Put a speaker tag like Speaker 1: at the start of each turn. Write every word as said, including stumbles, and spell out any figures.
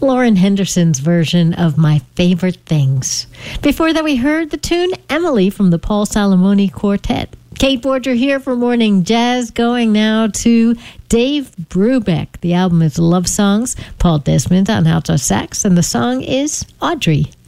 Speaker 1: Lauren Henderson's version of My Favorite Things. Before that, we heard the tune Emily from the Paul Salamoni Quartet. Kate Borger here for Morning Jazz, going now to Dave Brubeck. The album is Love Songs. Paul Desmond on alto sax, and the song is Audrey.